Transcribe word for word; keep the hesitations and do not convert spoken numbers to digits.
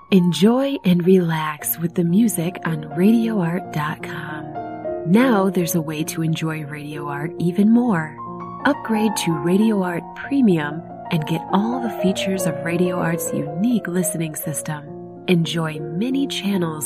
Enjoy and relax with the music on radio art dot com. Now there's a way to enjoy Radio Art even more. Upgrade to Radio Art Premium and get all the features of Radio Art's unique listening system. Enjoy many channels